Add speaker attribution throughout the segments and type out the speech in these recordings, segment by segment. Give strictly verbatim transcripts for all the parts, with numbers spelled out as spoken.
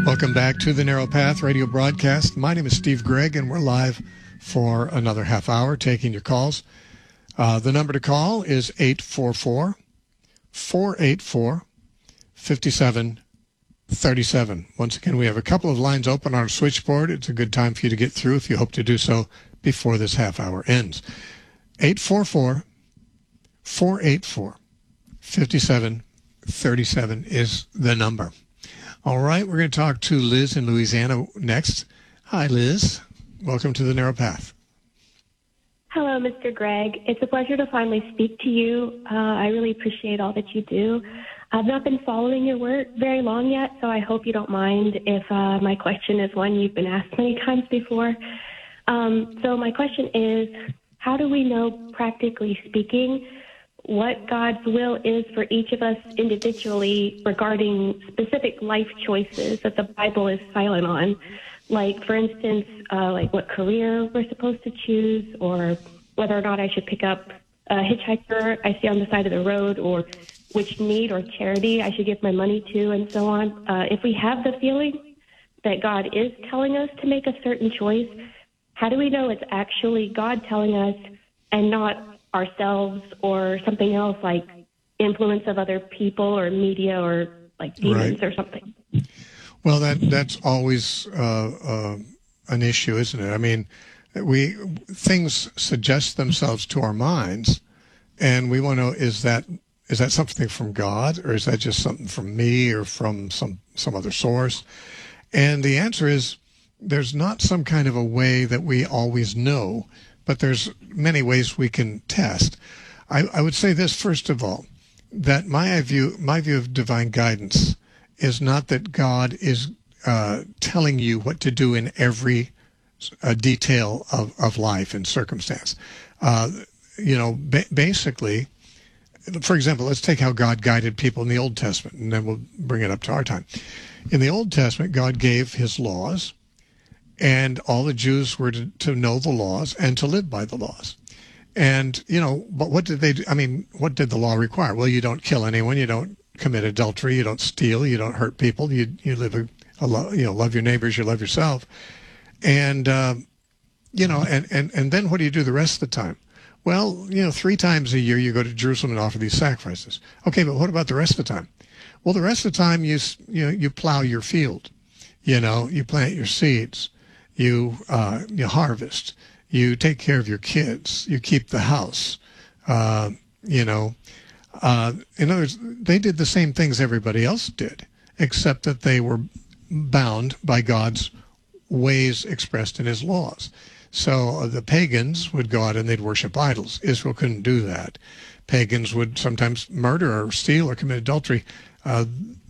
Speaker 1: Welcome back to the Narrow Path radio broadcast. My name is Steve Gregg, and we're live for another half hour taking your calls. Uh, the number to call is eight four four, four eight four, five seven three seven. Once again, we have a couple of lines open on our switchboard. It's a good time for you to get through if you hope to do so before this half hour ends. eight four four, four eight four, five seven three seven is the number. All right, we're going to talk to Liz in Louisiana next. Hi, Liz. Welcome to the Narrow Path.
Speaker 2: Hello, Mister Gregg. It's a pleasure to finally speak to you. Uh, I really appreciate all that you do. I've not been following your work very long yet, so I hope you don't mind if uh, my question is one you've been asked many times before. Um, so my question is, how do we know, practically speaking, what God's will is for each of us individually regarding specific life choices that the Bible is silent on? Like, for instance, uh, like what career we're supposed to choose, or whether or not I should pick up a hitchhiker I see on the side of the road, or which need or charity I should give my money to, and so on. Uh, if we have the feeling that God is telling us to make a certain choice, how do we know it's actually God telling us and not ourselves or something else like influence of other people or media or like demons, right, or something?
Speaker 1: Well, that that's always uh, uh, an issue, isn't it? I mean, we things suggest themselves to our minds, and we want to know, is that is that something from God, or is that just something from me or from some some other source? And the answer is, there's not some kind of a way that we always know, but there's many ways we can test. I, I would say this, first of all, that my view, my view of divine guidance is not that God is uh, telling you what to do in every uh, detail of, of life and circumstance. Uh, you know, ba- basically, for example, let's take how God guided people in the Old Testament, and then we'll bring it up to our time. In the Old Testament, God gave his laws, and all the Jews were to, to know the laws and to live by the laws. And, you know, but what did they do? I mean, what did the law require? Well, you don't kill anyone, you don't commit adultery, you don't steal, you don't hurt people, you you live a, a lo- you know, love your neighbors, you love yourself. And, uh, you know, and, and, and then what do you do the rest of the time? Well, you know, three times a year you go to Jerusalem and offer these sacrifices. Okay, but what about the rest of the time? Well, the rest of the time you, you know, you plow your field, you know, you plant your seeds. You uh, you harvest, you take care of your kids, you keep the house, uh, you know. Uh, in other words, they did the same things everybody else did, except that they were bound by God's ways expressed in his laws. So uh, the pagans would go out and they'd worship idols. Israel couldn't do that. Pagans would sometimes murder or steal or commit adultery. Uh,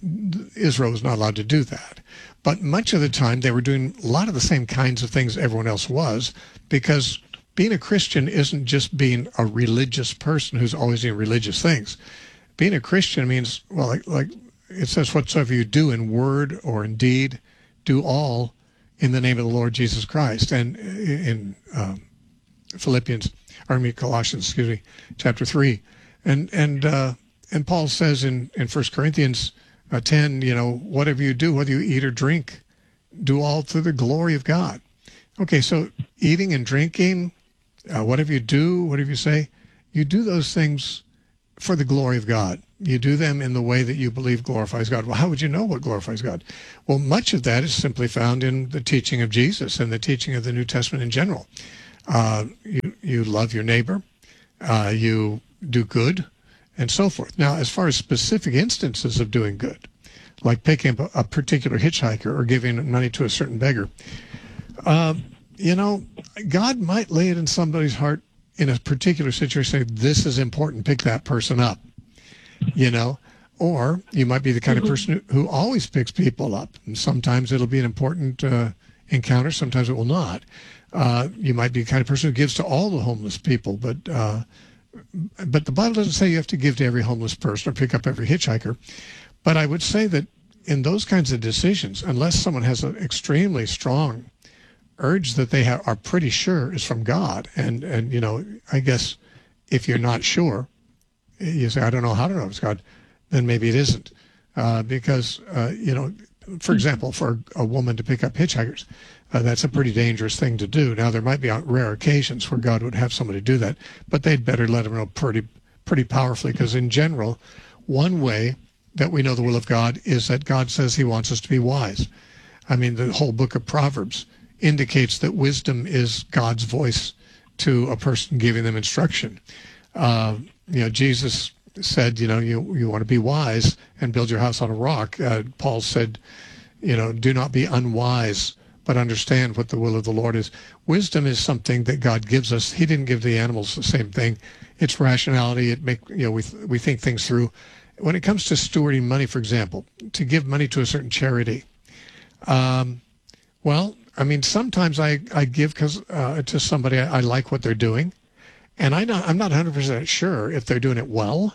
Speaker 1: Israel was not allowed to do that. But much of the time, they were doing a lot of the same kinds of things everyone else was, because being a Christian isn't just being a religious person who's always doing religious things. Being a Christian means, well, like, like it says, whatsoever you do in word or in deed, do all in the name of the Lord Jesus Christ. And in um, Philippians, or I mean Colossians, excuse me, chapter three. And, and, uh, and Paul says in, in First Corinthians Uh, ten, you know, whatever you do, whether you eat or drink, do all to the glory of God. Okay, so eating and drinking, uh, whatever you do, whatever you say, you do those things for the glory of God. You do them in the way that you believe glorifies God. Well, how would you know what glorifies God? Well, much of that is simply found in the teaching of Jesus and the teaching of the New Testament in general. Uh, you, you love your neighbor, uh, you do good, and so forth. Now, as far as specific instances of doing good, like picking up a, a particular hitchhiker or giving money to a certain beggar, uh, you know, God might lay it in somebody's heart in a particular situation, say, this is important, pick that person up, you know, or you might be the kind mm-hmm. of person who, who always picks people up. And sometimes it'll be an important uh, encounter, sometimes it will not. Uh, you might be the kind of person who gives to all the homeless people, but uh, But the Bible doesn't say you have to give to every homeless person or pick up every hitchhiker. But I would say that in those kinds of decisions, unless someone has an extremely strong urge that they have, are pretty sure is from God, and, and, you know, I guess if you're not sure, you say, I don't know how to know it's God, then maybe it isn't. Uh, because, uh, you know, for example, for a woman to pick up hitchhikers, uh, that's a pretty dangerous thing to do. Now, there might be rare occasions where God would have somebody do that, but they'd better let them know pretty, pretty powerfully, because in general, one way that we know the will of God is that God says he wants us to be wise. I mean, the whole book of Proverbs indicates that wisdom is God's voice to a person giving them instruction. Uh, you know, Jesus said, you know, you, you want to be wise and build your house on a rock. Uh, Paul said, you know, do not be unwise, but understand what the will of the Lord is. Wisdom is something that God gives us. He didn't give the animals the same thing. It's rationality. It make, you know, we, we think things through. When it comes to stewarding money, for example, to give money to a certain charity, um, well, I mean, sometimes I, I give because uh, to somebody I, I like what they're doing, and I not, I'm not one hundred percent sure if they're doing it well,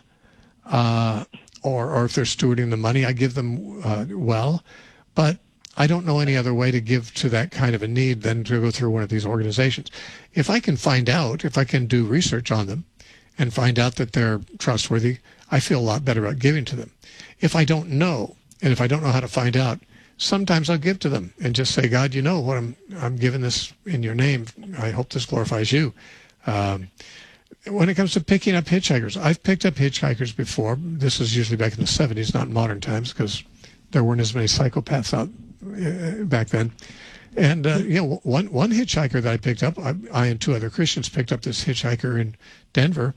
Speaker 1: uh, or or if they're stewarding the money. I give them uh, well, but I don't know any other way to give to that kind of a need than to go through one of these organizations. If I can find out, if I can do research on them and find out that they're trustworthy, I feel a lot better about giving to them. If I don't know, and if I don't know how to find out, sometimes I'll give to them and just say, God, you know what, I'm I'm giving this in your name. I hope this glorifies you. Um, when it comes to picking up hitchhikers, I've picked up hitchhikers before. This is usually back in the seventies, not in modern times, because there weren't as many psychopaths out uh, back then. And, uh, you know, one, one hitchhiker that I picked up, I, I and two other Christians picked up this hitchhiker in Denver.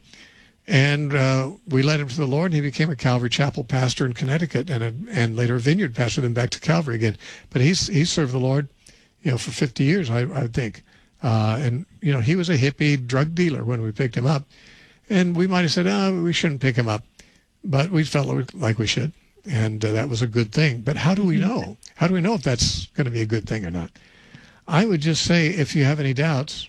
Speaker 1: And uh, we led him to the Lord, and he became a Calvary Chapel pastor in Connecticut, and a, and later a Vineyard pastor, then back to Calvary again. But he's he served the Lord, you know, for fifty years, I, I think. Uh, and you know, he was a hippie drug dealer when we picked him up, and we might have said, "Oh, we shouldn't pick him up," but we felt like we should, and uh, that was a good thing. But how do we know? How do we know if that's going to be a good thing or not? I would just say, if you have any doubts.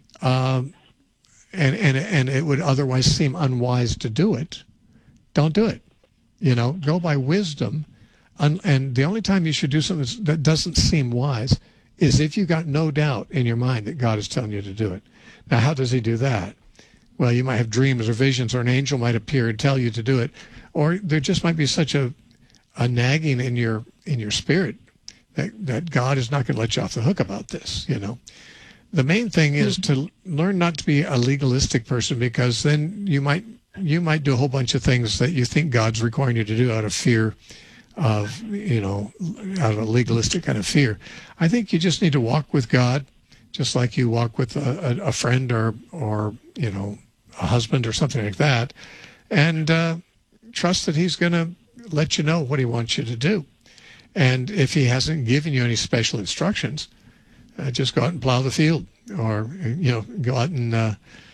Speaker 1: Um, And, and and it would otherwise seem unwise to do it, don't do it. You know, go by wisdom. And, and the only time you should do something that doesn't seem wise is if you got no doubt in your mind that God is telling you to do it. Now, how does he do that? Well, you might have dreams or visions, or an angel might appear and tell you to do it. Or there just might be such a, a nagging in your in your spirit that, that God is not going to let you off the hook about this, you know. The main thing is to learn not to be a legalistic person, because then you might you might do a whole bunch of things that you think God's requiring you to do out of fear of, you know, out of a legalistic kind of fear. I think you just need to walk with God, just like you walk with a, a friend or, or, you know, a husband or something like that, and uh, trust that he's going to let you know what he wants you to do. And if he hasn't given you any special instructions, Uh, just go out and plow the field, or, you know, go out and uh,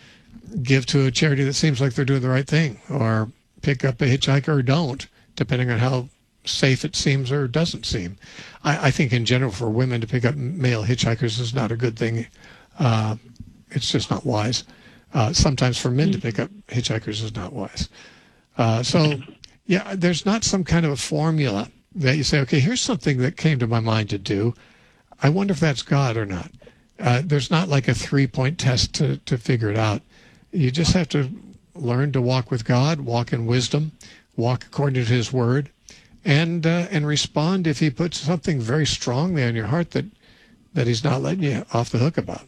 Speaker 1: give to a charity that seems like they're doing the right thing, or pick up a hitchhiker or don't, depending on how safe it seems or doesn't seem. I, I think in general for women to pick up male hitchhikers is not a good thing. Uh, it's just not wise. Uh, sometimes for men to pick up hitchhikers is not wise. Uh, so, yeah, there's not some kind of a formula that you say, okay, here's something that came to my mind to do. I wonder if that's God or not. Uh, there's not like a three-point test to, to figure it out. You just have to learn to walk with God, walk in wisdom, walk according to his word, and uh, and respond if he puts something very strongly on your heart that, that he's not letting you off the hook about.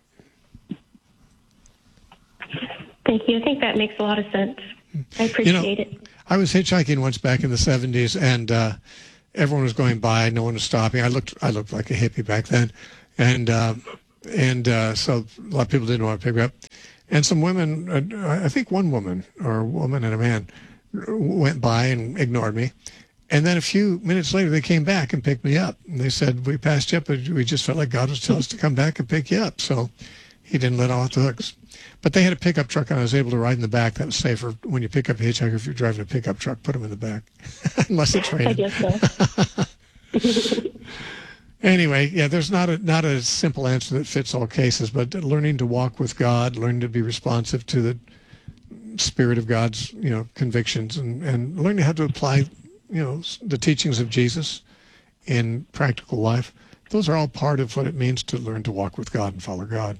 Speaker 2: Thank you. I think that makes a lot of sense. I appreciate
Speaker 1: you know,
Speaker 2: it.
Speaker 1: I was hitchhiking once back in the seventies, and uh, everyone was going by. No one was stopping. I looked I looked like a hippie back then. And uh, and uh, so a lot of people didn't want to pick me up. And some women, uh, I think one woman, or a woman and a man, went by and ignored me. And then a few minutes later, they came back and picked me up. And they said, we passed you up, but we just felt like God was telling us to come back and pick you up. So he didn't let off the hooks. But they had a pickup truck, and I was able to ride in the back. That was safer. When you pick up a hitchhiker, if you're driving a pickup truck, put them in the back, unless it's raining.
Speaker 2: I guess so.
Speaker 1: Anyway, yeah, there's not a not a simple answer that fits all cases, but learning to walk with God, learning to be responsive to the Spirit of God's, you know, convictions, and, and learning how to apply, you know, the teachings of Jesus in practical life. Those are all part of what it means to learn to walk with God and follow God.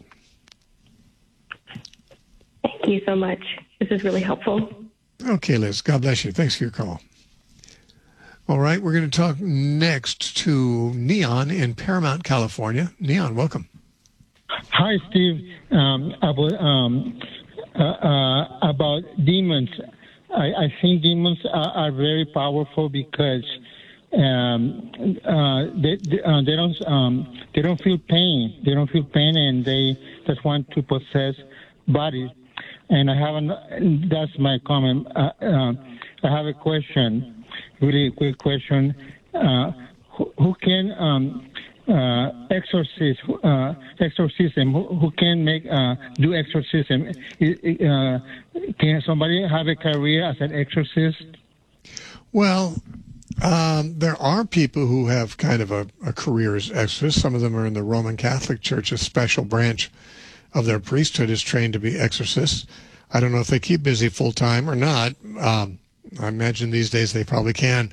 Speaker 2: Thank you so much. This is really helpful.
Speaker 1: Okay, Liz. God bless you. Thanks for your call. All right, we're going to talk next to Neon in Paramount, California. Neon, welcome.
Speaker 3: Hi, Steve. Um, about um, uh, uh, about demons, I, I think demons are, are very powerful because um, uh, they they, uh, they don't um, they don't feel pain. They don't feel pain, and they just want to possess bodies. And I have an, that's my comment. Uh, uh, I have a question, really quick question. Uh, who, who can um, uh, exorcist, uh, exorcism? Who, who can make uh, do exorcism? Uh, can somebody have a career as an exorcist?
Speaker 1: Well, um, there are people who have kind of a, a career as exorcists. Some of them are in the Roman Catholic Church. A special branch of their priesthood is trained to be exorcists. I don't know if they keep busy full time or not. Um, I imagine these days they probably can.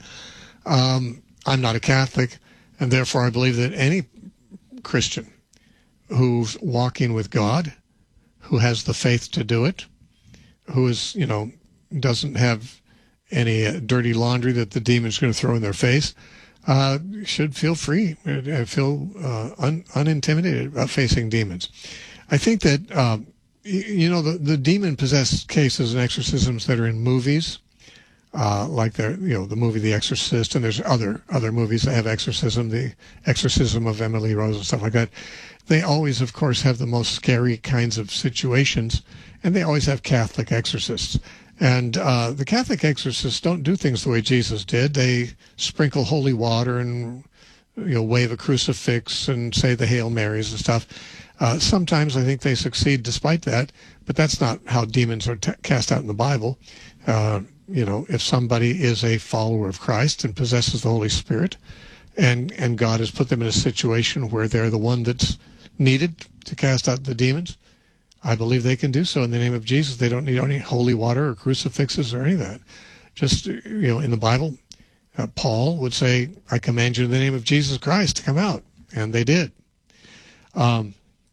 Speaker 1: Um, I'm not a Catholic, and therefore I believe that any Christian who's walking with God, who has the faith to do it, who is, you know, doesn't have any uh, dirty laundry that the demon's going to throw in their face, uh, should feel free, uh, feel uh, un- unintimidated about facing demons. I think that, um, you, you know, the, the demon-possessed cases and exorcisms that are in movies, uh, like the, you know, the movie The Exorcist, and there's other other movies that have exorcism, The Exorcism of Emily Rose and stuff like that. They always, of course, have the most scary kinds of situations, and they always have Catholic exorcists. And uh, the Catholic exorcists don't do things the way Jesus did. They sprinkle holy water and, you know, wave a crucifix and say the Hail Marys and stuff. Uh, sometimes I think they succeed despite that, but that's not how demons are t- cast out in the Bible. Uh, you know, if somebody is a follower of Christ and possesses the Holy Spirit, and, and God has put them in a situation where they're the one that's needed to cast out the demons, I believe they can do so in the name of Jesus. They don't need any holy water or crucifixes or any of that. Just, you know, in the Bible, uh, Paul would say, I command you in the name of Jesus Christ to come out. And they did. Um,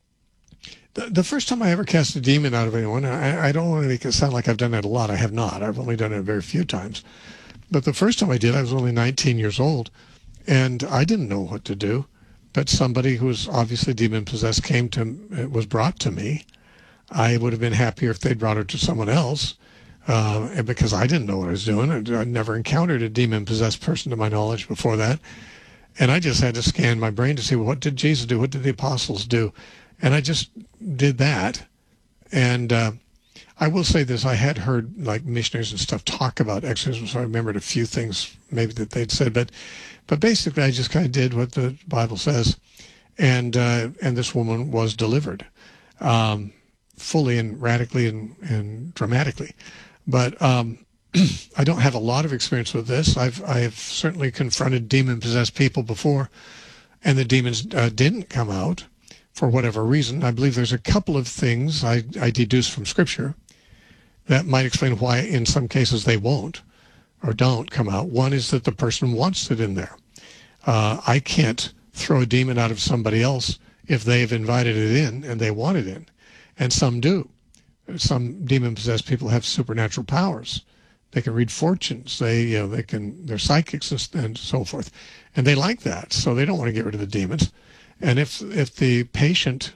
Speaker 1: the, the first time I ever cast a demon out of anyone, I, I don't want to make it sound like I've done it a lot. I have not. I've only done it very few times. But the first time I did, I was only nineteen years old. And I didn't know what to do. But somebody who was obviously demon-possessed came to, was brought to me. I would have been happier if they'd brought her to someone else, uh, because I didn't know what I was doing. I'd, I'd never encountered a demon-possessed person to my knowledge before that. And I just had to scan my brain to see, well, what did Jesus do? What did the apostles do? And I just did that. And uh, I will say this, I had heard like missionaries and stuff talk about exorcism, so I remembered a few things maybe that they'd said. But but basically, I just kind of did what the Bible says. And, uh, and this woman was delivered. Um, fully and radically and, and dramatically. But um, I don't have a lot of experience with this. I've I've certainly confronted demon-possessed people before, and the demons uh, didn't come out for whatever reason. I believe there's a couple of things I, I deduce from Scripture that might explain why in some cases they won't or don't come out. One is that the person wants it in there. Uh, I can't throw a demon out of somebody else if they've invited it in and they want it in. And some do. Some demon-possessed people have supernatural powers. They can read fortunes. They, you know, they can. They're psychics and so forth, and they like that. So they don't want to get rid of the demons. And if if the patient,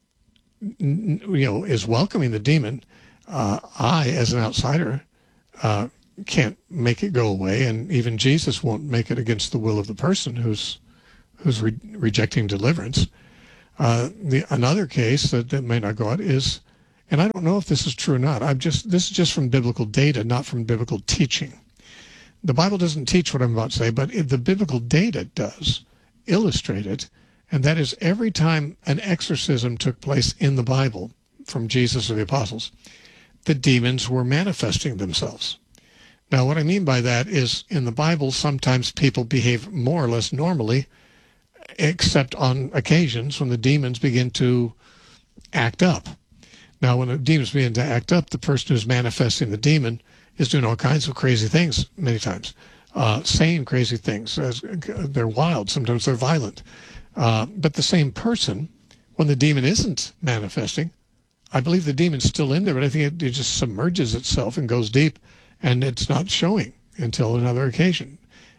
Speaker 1: you know, is welcoming the demon, uh, I, as an outsider, uh, can't make it go away. And even Jesus won't make it against the will of the person who's who's re- rejecting deliverance. Uh, the another case that, that may not go out is, and I don't know if this is true or not. I'm just this is just from biblical data, not from biblical teaching. The Bible doesn't teach what I'm about to say, but it, the biblical data does illustrate it, and that is every time an exorcism took place in the Bible from Jesus or the apostles, the demons were manifesting themselves. Now, what I mean by that is in the Bible, sometimes people behave more or less normally, except on occasions when the demons begin to act up. Now, when the demons begin to act up, the person who's manifesting the demon is doing all kinds of crazy things many times, uh, saying crazy things. They're wild. Sometimes they're violent. Uh, but the same person, when the demon isn't manifesting, I believe the demon's still in there, but I think it, it just submerges itself and goes deep, and it's not showing until another occasion.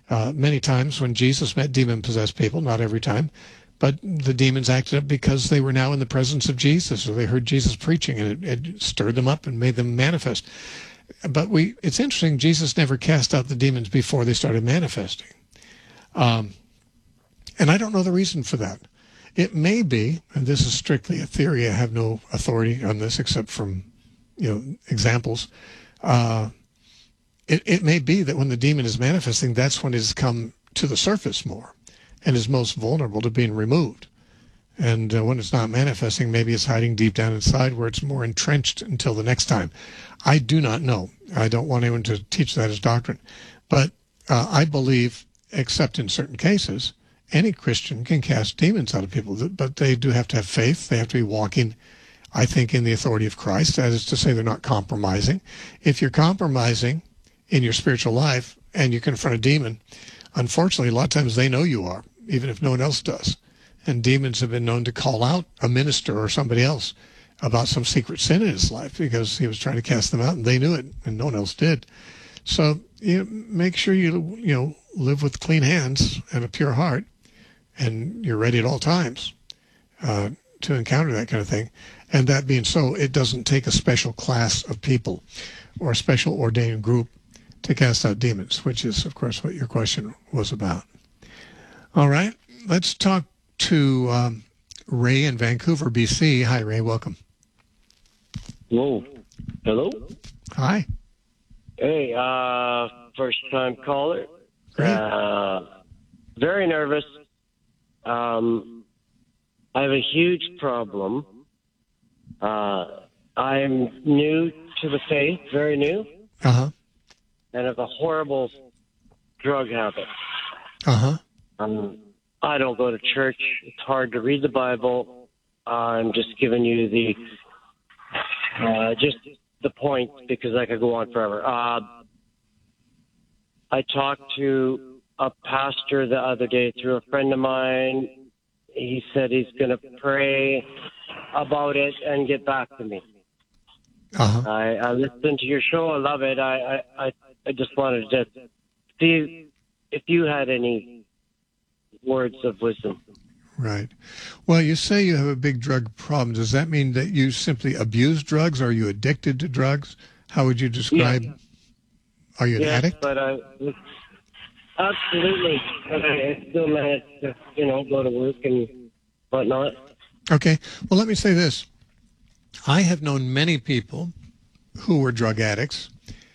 Speaker 1: Uh, many times when Jesus met demon-possessed people, not every time, but the demons acted up because they were now in the presence of Jesus, or they heard Jesus preaching, and it, it stirred them up and made them manifest. But we, it's interesting, Jesus never cast out the demons before they started manifesting. Um, and I don't know the reason for that. It may be, and this is strictly a theory, I have no authority on this except from, you know, examples. Uh, it, it may be that when the demon is manifesting, that's when it has come to the surface more and is most vulnerable to being removed. And uh, when it's not manifesting, maybe it's hiding deep down inside where it's more entrenched until the next time. I do not know. I don't want anyone to teach that as doctrine. But uh, I believe, except in certain cases, any Christian can cast demons out of people. But they do have to have faith. They have to be walking, I think, in the authority of Christ. That is to say, they're not compromising. If you're compromising in your spiritual life and you confront a demon, unfortunately, a lot of times they know you are, even if no one else does. And demons have been known to call out a minister or somebody else about some secret sin in his life because he was trying to cast them out, and they knew it, and no one else did. So you know, make sure you you know live with clean hands and a pure heart, and you're ready at all times uh, to encounter that kind of thing. And that being so, it doesn't take a special class of people or a special ordained group to cast out demons, which is, of course, what your question was about. All right, let's talk to um, Ray in Vancouver, B C. Hi, Ray. Welcome.
Speaker 4: Whoa. Hello?
Speaker 1: Hi.
Speaker 4: Hey, uh, first time caller.
Speaker 1: Great.
Speaker 4: Uh, very nervous. Um, I have a huge problem. Uh, I'm new to the faith, very new,
Speaker 1: Uh-huh.
Speaker 4: and have a horrible drug habit.
Speaker 1: Uh-huh.
Speaker 4: Um, I don't go to church. It's hard to read the Bible. I'm just giving you the uh, just the point because I could go on forever. Uh, I talked to a pastor the other day through a friend of mine. He said he's going to pray about it and get back to me.
Speaker 1: Uh-huh.
Speaker 4: I, I listened to your show. I love it. I, I, I just wanted to see if you had any words of wisdom.
Speaker 1: Right. Well, you say you have a big drug problem. Does that mean that you simply abuse drugs? Are you addicted to drugs? How would you describe?
Speaker 4: Yeah.
Speaker 1: Are you an
Speaker 4: yes,
Speaker 1: addict?
Speaker 4: but I, absolutely. But I still manage to, you know, go to work and whatnot.
Speaker 1: Okay. Well, let me say this. I have known many people who were drug addicts,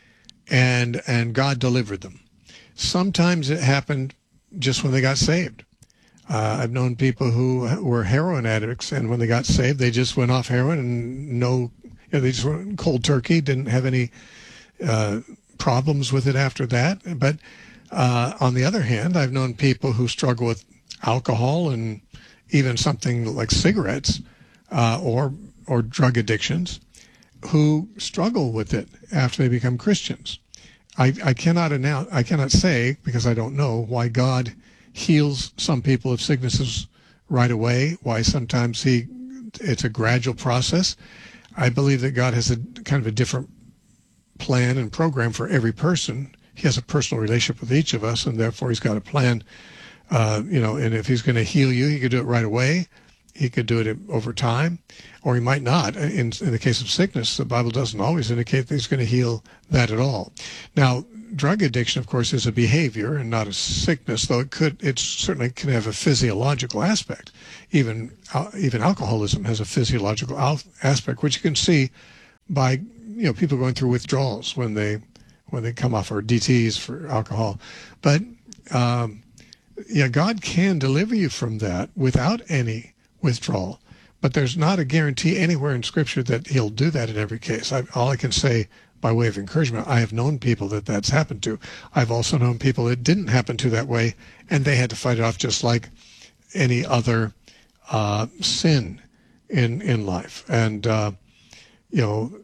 Speaker 1: and and God delivered them. Sometimes it happened just when they got saved. Uh, I've known people who were heroin addicts, and when they got saved, they just went off heroin and no, you know, they just went cold turkey, didn't have any uh, problems with it after that. But uh, on the other hand, I've known people who struggle with alcohol and even something like cigarettes uh, or or drug addictions who struggle with it after they become Christians. I, I cannot announce, I cannot say, because I don't know, why God heals some people of sicknesses right away, why sometimes he it's a gradual process. I believe that God has a kind of a different plan and program for every person. He has a personal relationship with each of us, and therefore he's got a plan. Uh, you know, and if he's going to heal you, he could do it right away. He could do it over time, or he might not. In, in the case of sickness, the Bible doesn't always indicate that he's going to heal that at all. Now, drug addiction, of course, is a behavior and not a sickness, though it could, it certainly can have a physiological aspect. Even uh, even alcoholism has a physiological al- aspect, which you can see by you know people going through withdrawals when they when they come off, or D Ts for alcohol. But um, yeah, God can deliver you from that without any withdrawal, but there's not a guarantee anywhere in Scripture that he'll do that in every case. I, all I can say by way of encouragement, I have known people that that's happened to. I've also known people it didn't happen to that way, and they had to fight it off just like any other uh, sin in in life. And uh, you know,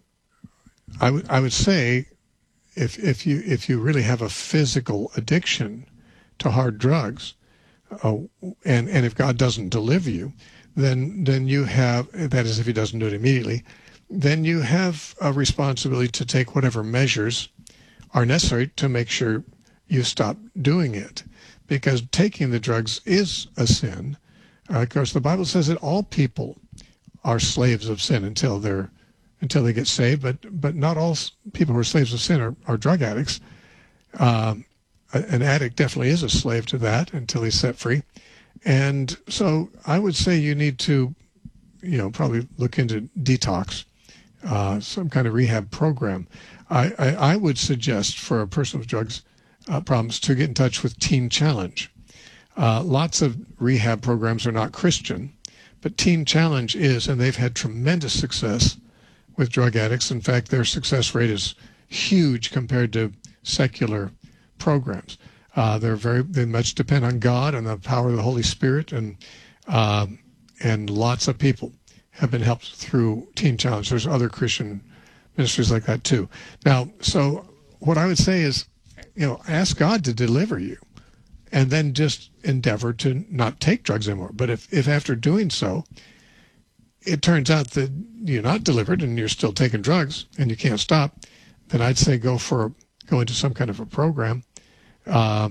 Speaker 1: I would I would say if if you if you really have a physical addiction to hard drugs, uh, and and if God doesn't deliver you, then then you have, that is if he doesn't do it immediately, then you have a responsibility to take whatever measures are necessary to make sure you stop doing it, because taking the drugs is a sin. Uh, of course, the Bible says that all people are slaves of sin until they're until they get saved, but but not all people who are slaves of sin are, are drug addicts. Um, an addict definitely is a slave to that until he's set free. And so I would say you need to, you know, probably look into detox, uh, some kind of rehab program. I, I, I would suggest for a person with drugs uh, problems to get in touch with Teen Challenge. Uh, lots of rehab programs are not Christian, but Teen Challenge is, and they've had tremendous success with drug addicts. In fact, their success rate is huge compared to secular programs. Uh, they're very, they much depend on God and the power of the Holy Spirit, and uh, and lots of people have been helped through Teen Challenge. There's other Christian ministries like that too. Now, so what I would say is, you know, ask God to deliver you, and then just endeavor to not take drugs anymore. But if, if after doing so, it turns out that you're not delivered and you're still taking drugs and you can't stop, then I'd say go for go into some kind of a program. Uh,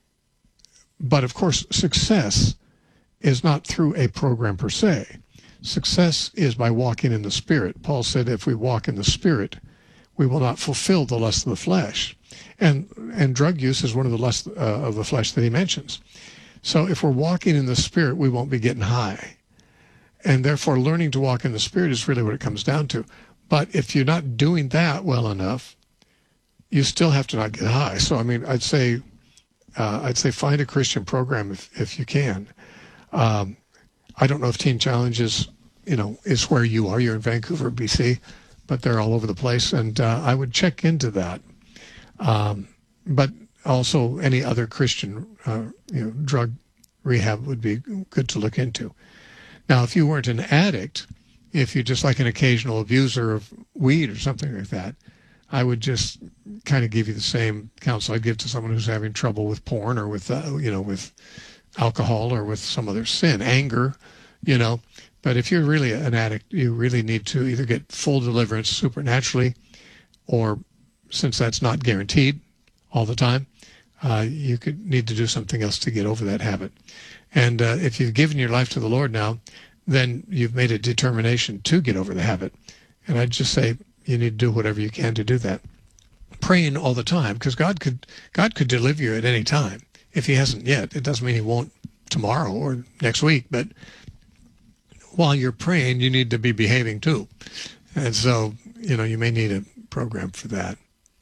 Speaker 1: but of course, success is not through a program per se. Success is by walking in the Spirit. Paul said, if we walk in the Spirit, we will not fulfill the lust of the flesh. And and drug use is one of the lusts uh, of the flesh that he mentions. So if we're walking in the Spirit, we won't be getting high. And therefore, learning to walk in the Spirit is really what it comes down to. But if you're not doing that well enough, you still have to not get high. So, I mean, I'd say uh, I'd say find a Christian program if, if you can. Um, I don't know if Teen Challenge is, you know, is where you are. You're in Vancouver, B C, but they're all over the place. And uh, I would check into that. Um, but also any other Christian, uh, you know, drug rehab would be good to look into. Now, if you weren't an addict, if you're just like an occasional abuser of weed or something like that, I would just kind of give you the same counsel I'd give to someone who's having trouble with porn or with, uh, you know, with alcohol or with some other sin, anger, you know. But if you're really an addict, you really need to either get full deliverance supernaturally, or since that's not guaranteed all the time, uh, you could need to do something else to get over that habit. And uh, if you've given your life to the Lord now, then you've made a determination to get over the habit. And I'd just say you need to do whatever you can to do that. Praying all the time, because God could God could deliver you at any time. If he hasn't yet, it doesn't mean he won't tomorrow or next week. But while you're praying, you need to be behaving too. And so, you know, you may need a program for that.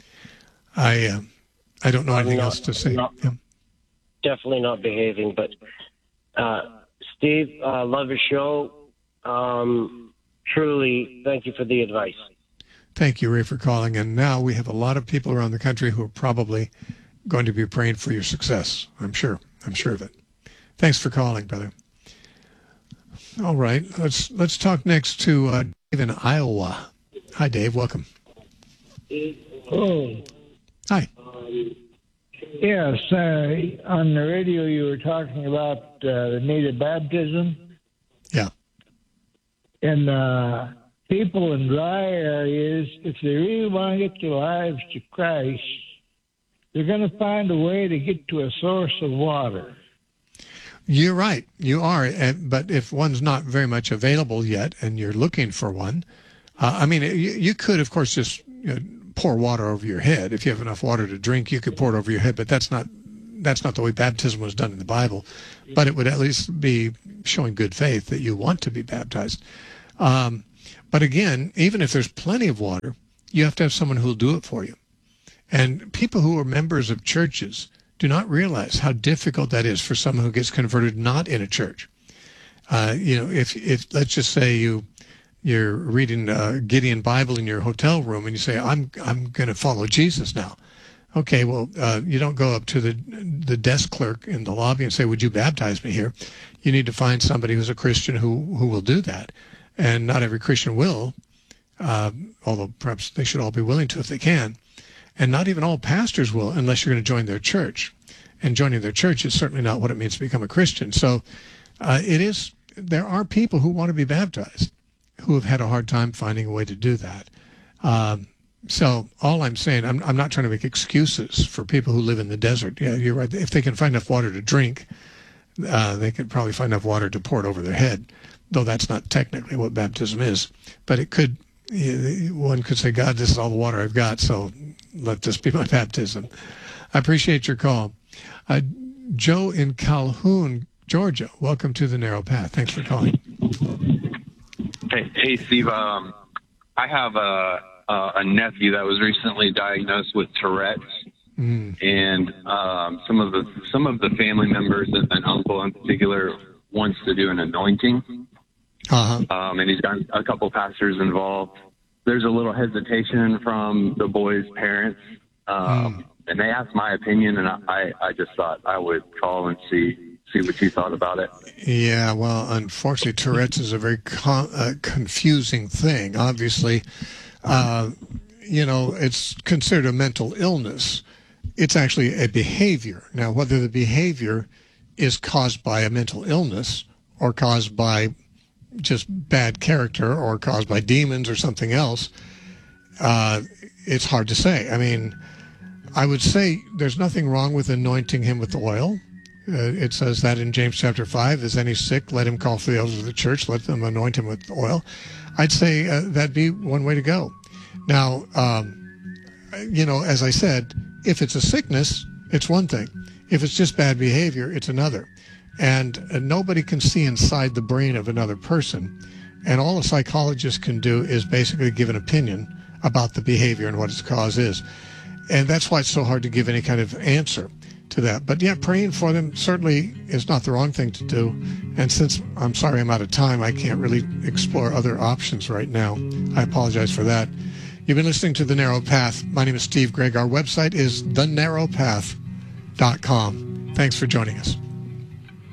Speaker 1: I uh, I don't know anything
Speaker 4: not,
Speaker 1: else to say.
Speaker 4: Not,
Speaker 1: yeah.
Speaker 4: Definitely not behaving. But uh, Steve, uh, love your show. Um, truly, thank you for the advice.
Speaker 1: Thank you, Ray, for calling. And now we have a lot of people around the country who are probably going to be praying for your success. I'm sure. I'm sure of it. Thanks for calling, brother. All right, let's let's talk next to uh, Dave in Iowa. Hi, Dave. Welcome.
Speaker 5: Oh.
Speaker 1: Hi.
Speaker 5: Yes, uh, on the radio you were talking about uh, the need of baptism.
Speaker 1: Yeah.
Speaker 5: And uh, people in dry areas, if they really want to get their lives to Christ, they're going to find a way to get to a source of water.
Speaker 1: You're right. You are. But if one's not very much available yet and you're looking for one, uh, I mean, you, you could, of course, just you know, pour water over your head. If you have enough water to drink, you could pour it over your head. But that's not that's not the way baptism was done in the Bible. But it would at least be showing good faith that you want to be baptized. Um, but again, even if there's plenty of water, you have to have someone who will do it for you. And people who are members of churches do not realize how difficult that is for someone who gets converted not in a church. Uh, you know, if if let's just say you you're reading uh, Gideon Bible in your hotel room and you say, I'm I'm going to follow Jesus now. Okay, well, uh, you don't go up to the the desk clerk in the lobby and say, would you baptize me here? You need to find somebody who's a Christian who who will do that. And not every Christian will, uh, although perhaps they should all be willing to if they can. And not even all pastors will unless you're going to join their church. And joining their church is certainly not what it means to become a Christian. So uh, it is. There are people who want to be baptized who have had a hard time finding a way to do that. Um, So all I'm saying, I'm, I'm not trying to make excuses for people who live in the desert. Yeah, you're right. If they can find enough water to drink, uh, they could probably find enough water to pour it over their head, though that's not technically what baptism is. But it could, one could say, God, this is all the water I've got, so let this be my baptism. I appreciate your call. Uh, Joe in Calhoun, Georgia, welcome to the Narrow Path. Thanks for calling.
Speaker 6: Hey, hey Steve. Um, I have a, a, a nephew that was recently diagnosed with Tourette's, mm. and um, some of the some of the family members, an uncle in particular, wants to do an anointing, uh-huh. um, and he's got a couple pastors involved. There's a little hesitation from the boy's parents, um, mm. and they asked my opinion, and I, I just thought I would call and see. See what you thought about it.
Speaker 1: Yeah, well, unfortunately, Tourette's is a very con- uh, confusing thing. Obviously, uh, you know, it's considered a mental illness. It's actually a behavior. Now, whether the behavior is caused by a mental illness or caused by just bad character or caused by demons or something else, uh, it's hard to say. I mean, I would say there's nothing wrong with anointing him with oil. Uh, it says that in James chapter five, is any sick, let him call for the elders of the church, let them anoint him with oil. I'd say uh, that'd be one way to go. Now, um, you know, as I said, if it's a sickness, it's one thing. If it's just bad behavior, it's another. And uh, nobody can see inside the brain of another person. And all a psychologist can do is basically give an opinion about the behavior and what its cause is. And that's why it's so hard to give any kind of answer to that. But yeah, praying for them certainly is not the wrong thing to do. And since I'm sorry I'm out of time, I can't really explore other options right now. I apologize for that. You've been listening to The Narrow Path. My name is Steve Gregg. Our website is the narrow path dot com. Thanks for joining us.